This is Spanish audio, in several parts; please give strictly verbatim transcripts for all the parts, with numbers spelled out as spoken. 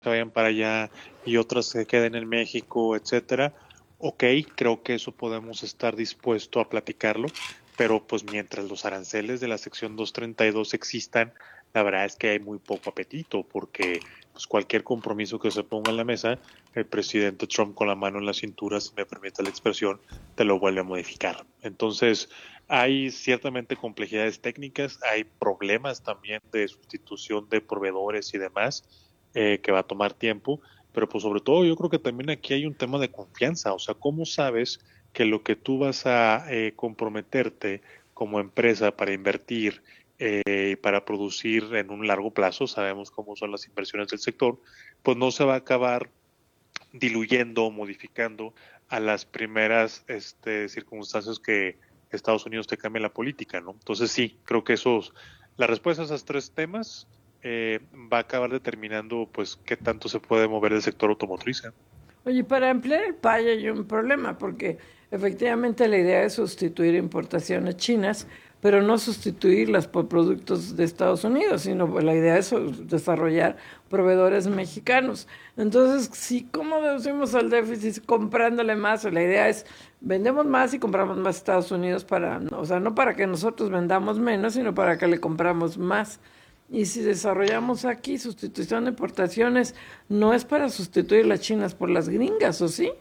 que vayan para allá y otras que queden en México, etcétera. Ok, creo que eso podemos estar dispuessto a platicarlo, pero pues mientras los aranceles de la sección doscientos treinta y dos existan, la verdad es que hay muy poco apetito, porque pues cualquier compromiso que se ponga en la mesa, el presidente Trump con la mano en la cintura, si me permite la expresión, te lo vuelve a modificar. Entonces, hay ciertamente complejidades técnicas, hay problemas también de sustitución de proveedores y demás, eh, que va a tomar tiempo, pero pues sobre todo yo creo que también aquí hay un tema de confianza, o sea, ¿cómo sabes que lo que tú vas a eh, comprometerte como empresa para invertir eh, para producir en un largo plazo, sabemos cómo son las inversiones del sector, pues no se va a acabar diluyendo o modificando a las primeras este, circunstancias que Estados Unidos te cambie la política, ¿no? Entonces sí, creo que esos, la respuesta a esos tres temas eh, va a acabar determinando pues qué tanto se puede mover el sector automotriz, ¿eh? Oye, para emplear el P A Y hay un problema, porque efectivamente la idea es sustituir importaciones chinas, pero no sustituirlas por productos de Estados Unidos, sino la idea es desarrollar proveedores mexicanos. Entonces, sí, ¿cómo reducimos el déficit? Comprándole más. La idea es, vendemos más y compramos más a Estados Unidos, para, o sea, no para que nosotros vendamos menos, sino para que le compramos más. Y si desarrollamos aquí sustitución de importaciones, no es para sustituir las chinas por las gringas, ¿o sí?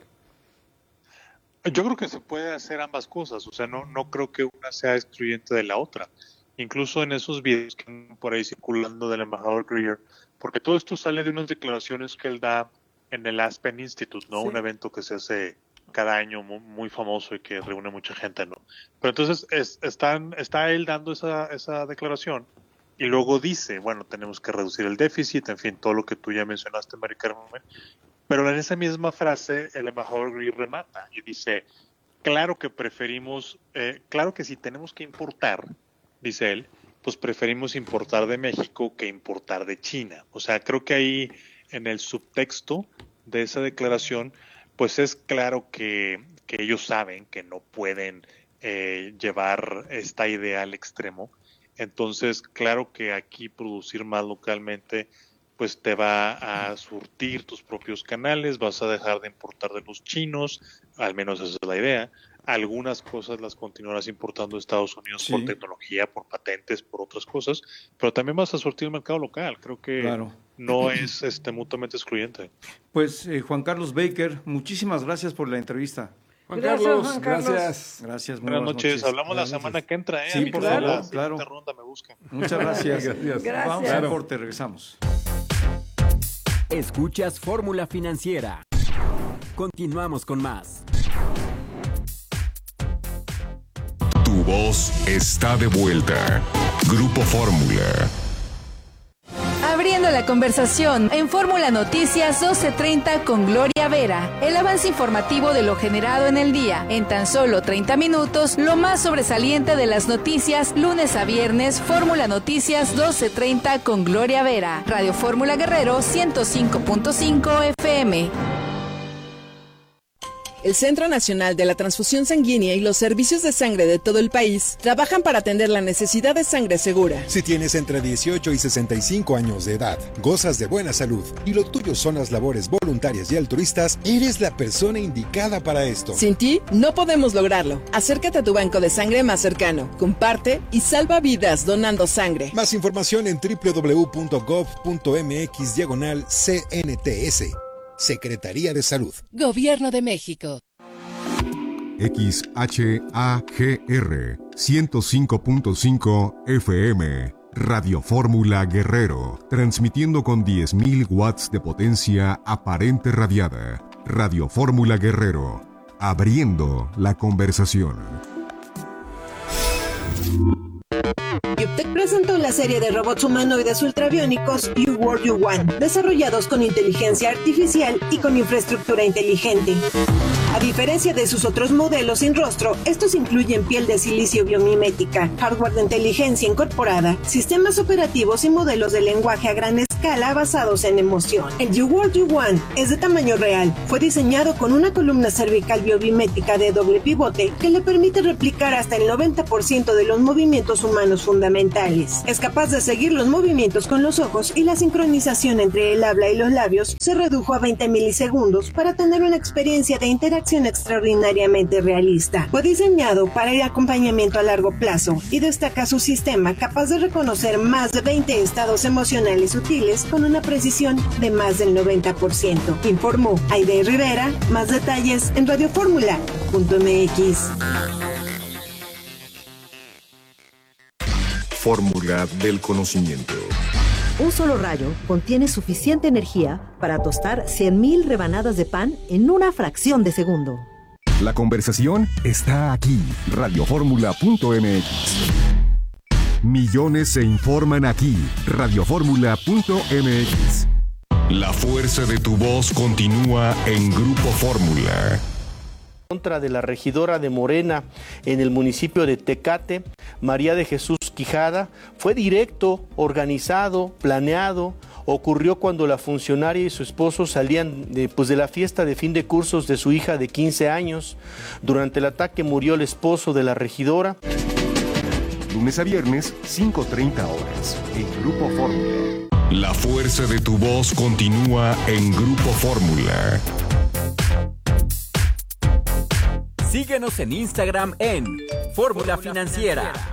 Yo creo que se puede hacer ambas cosas, o sea, no, no creo que una sea excluyente de la otra. Incluso en esos videos que andan por ahí circulando del embajador Greer, porque todo esto sale de unas declaraciones que él da en el Aspen Institute, ¿no? Sí. Un evento que se hace cada año muy, muy famoso y que reúne mucha gente, ¿no? Pero entonces es, están, está él dando esa, esa declaración y luego dice, bueno, tenemos que reducir el déficit, en fin, todo lo que tú ya mencionaste, Mari Carmen. Pero en esa misma frase el embajador Greer remata y dice, claro que preferimos, eh, claro que si tenemos que importar, dice él, pues preferimos importar de México que importar de China. O sea, creo que ahí en el subtexto de esa declaración, pues es claro que, que ellos saben que no pueden eh, llevar esta idea al extremo. Entonces, claro que aquí producir más localmente pues te va a surtir tus propios canales, vas a dejar de importar de los chinos, al menos esa es la idea. Algunas cosas las continuarás importando de Estados Unidos sí. por tecnología, por patentes, por otras cosas, pero también vas a surtir el mercado local. Creo que claro. no es este mutuamente excluyente. Pues eh, Juan Carlos Baker, muchísimas gracias por la entrevista. Juan Gracias, Carlos, Juan Carlos. gracias. Gracias, buenas, buenas noches. noches. Hablamos buenas la semana noches. que entra, ¿eh? Sí, por claro, favor, la claro. ronda me buscan. Muchas gracias. gracias. gracias. Vamos a corte, regresamos. Escuchas Fórmula Financiera. Continuamos con más. Tu voz está de vuelta. Grupo Fórmula. Abriendo la conversación en Fórmula Noticias doce treinta con Gloria Vera. El avance informativo de lo generado en el día. En tan solo treinta minutos, lo más sobresaliente de las noticias, lunes a viernes, Fórmula Noticias doce treinta con Gloria Vera. Radio Fórmula Guerrero ciento cinco punto cinco F M. El Centro Nacional de la Transfusión Sanguínea y los servicios de sangre de todo el país trabajan para atender la necesidad de sangre segura. Si tienes entre dieciocho y sesenta y cinco años de edad, gozas de buena salud y lo tuyo son las labores voluntarias y altruistas, eres la persona indicada para esto. Sin ti, no podemos lograrlo. Acércate a tu banco de sangre más cercano, comparte y salva vidas donando sangre. Más información en doble u doble u doble u punto gov punto m x diagonal C N T S. Secretaría de Salud. Gobierno de México. X H A G R ciento cinco punto cinco F M. Radio Fórmula Guerrero. Transmitiendo con diez mil watts de potencia aparente radiada. Radio Fórmula Guerrero. Abriendo la conversación. Yuptec presentó la serie de robots humanoides ultrabiónicos You World You Want, desarrollados con inteligencia artificial y con infraestructura inteligente. A diferencia de sus otros modelos sin rostro, estos incluyen piel de silicio biomimética, hardware de inteligencia incorporada, sistemas operativos y modelos de lenguaje a gran escala escala basados en emoción. El You World You Want es de tamaño real. Fue diseñado con una columna cervical biomimética de doble pivote que le permite replicar hasta el noventa por ciento de los movimientos humanos fundamentales. Es capaz de seguir los movimientos con los ojos y la sincronización entre el habla y los labios se redujo a veinte milisegundos para tener una experiencia de interacción extraordinariamente realista. Fue diseñado para el acompañamiento a largo plazo y destaca su sistema capaz de reconocer más de veinte estados emocionales sutiles con una precisión de más del noventa por ciento. Informó Aide Rivera. Más detalles en radioformula punto m x. Fórmula del conocimiento. Un solo rayo contiene suficiente energía para tostar cien mil rebanadas de pan en una fracción de segundo. La conversación está aquí. radioformula punto m x. Millones se informan aquí. radioformula punto m x. La fuerza de tu voz continúa en Grupo Fórmula. Contra de la regidora de Morena en el municipio de Tecate, María de Jesús Quijada, fue directo, organizado, planeado. Ocurrió cuando la funcionaria y su esposo salían de, pues de la fiesta de fin de cursos de su hija de quince años. Durante el ataque murió el esposo de la regidora. Lunes a viernes, cinco treinta horas, en Grupo Fórmula. La fuerza de tu voz continúa en Grupo Fórmula. Síguenos en Instagram en Fórmula Financiera.